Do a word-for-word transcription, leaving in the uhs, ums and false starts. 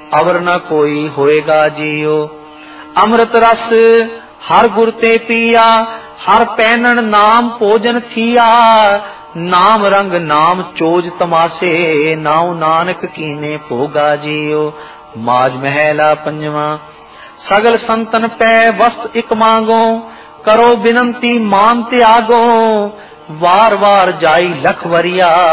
अवर न कोई होएगा जियो। अमृत रस हर गुर ते पिया, हर पैनन नाम भोजन थिया। नाम रंग नाम चोज तमाशे, नाउ नानक कीने भोगा जियो। माज महला पंजवा। सगल संतन पै वस्त इक मांगो, करो बिनती मान त्यागो। वार वार जाई लख वरिया,